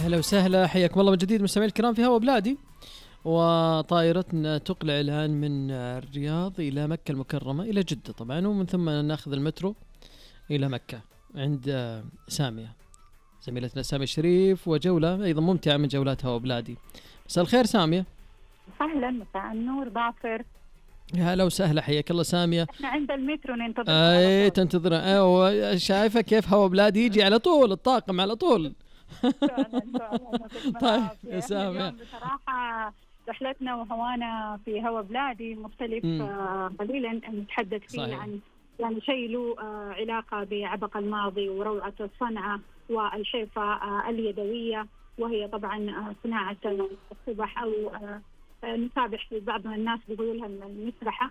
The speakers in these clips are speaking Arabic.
هلا وسهلا، حياكم الله من جديد مستمعي الكرام في هوا بلادي. وطائرتنا تقلع الآن من الرياض إلى مكة المكرمة إلى جدة طبعا، ومن ثم ناخذ المترو إلى مكة عند سامية زميلتنا سامية الشريف، وجولة أيضا ممتعة من جولات هوا بلادي. مساء الخير سامية. أهلا، مساء النور ظافر. هلا وسهلا، حياك الله سامية. احنا عند المترو ننتظر. اي تنتظر. ايوه شايفة كيف هوا بلادي يجي على طول، الطاقم على طول. طيب يا سامية، اليوم بصراحة رحلتنا وهوانا في هوا بلادي مختلف قليلا. نتحدث فيه صحيح. عن يعني شيء له علاقة بعبق الماضي وروعة الصنعة والحرفة اليدوية، وهي طبعا صناعة الصبح أو نسابح في بعض الناس بيقولوا لها المسبحة.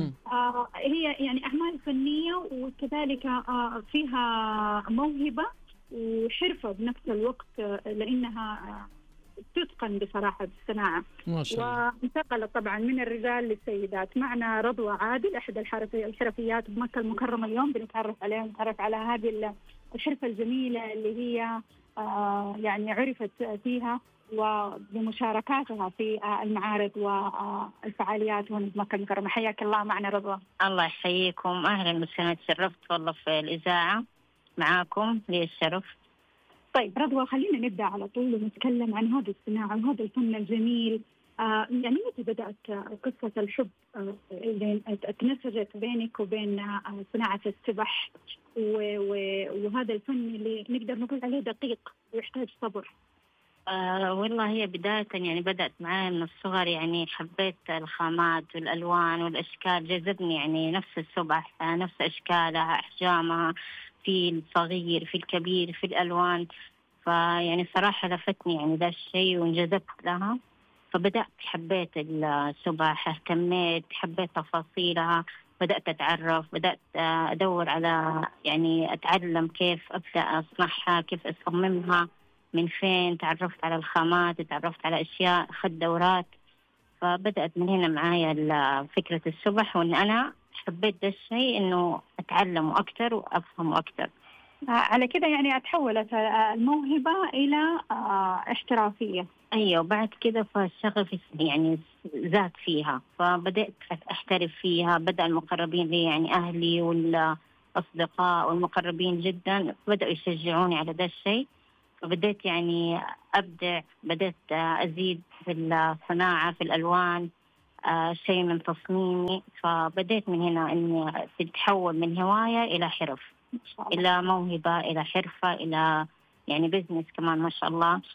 هي يعني أعمال فنية وكذلك فيها موهبة وحرفة بنفس الوقت، لأنها تتقن بصراحة بالصناعة. ما شاء الله. وانتقلت طبعا من الرجال للسيدات. معنا رضوى عادل، أحد الحرفيات بمكة المكرمة. اليوم بنتعرف عليها، نتعرف على هذه الحرفة الجميلة اللي هي يعني عرفت فيها وبمشاركاتها في المعارض والفعاليات هنا في مكة المكرمة. حياك الله معنا رضوى. الله يحييكم، أهلا وسهلا، تشرفت والله في الإذاعة معاكم، لي الشرف. طيب رضوى، خلينا نبدأ على طول ونتكلم عن هذه الصناعة وهذا الفن الجميل. يعني متى بدأت قصة الحب اللي تنسجت بينك وبين صناعة السبح وهذا الفن اللي نقدر نقول عليه دقيق ويحتاج صبر؟ والله هي بداية يعني بدأت معي من الصغر، يعني حبيت الخامات والألوان والأشكال، جذبني يعني نفس السبح، نفس أشكالها أحجامها، في الصغير في الكبير في الألوان. فيعني صراحة لفتني يعني ذا الشيء وانجذبت لها، فبدأت حبيت السبح، اهتميت، حبيت تفاصيلها، بدأت أتعرف، بدأت أدور على يعني أتعلم كيف أبدأ أصنعها، كيف أصممها، من فين. تعرفت على الخامات، تعرفت على أشياء، أخذت دورات. فبدأت من هنا معايا فكرة السبح، وإن أنا حبيت ده الشيء إنه أتعلمه أكتر وأفهمه أكتر. على كده يعني تحولت الموهبة إلى احترافية. أيوة، وبعد كده فالشغف يعني زاد فيها، فبدأت أحترف فيها. بدأ المقربين لي يعني أهلي والأصدقاء والمقربين جدا بدأوا يشجعوني على ده الشيء، فبدأت يعني أبدع، بدأت أزيد في الصناعة، في الألوان، شيء من تصميمي. فبدأت من هنا إني تتحول من هواية إلى حرف، إلى موهبة، إلى حرفة، إلى يعني بزنس كمان ما شاء الله.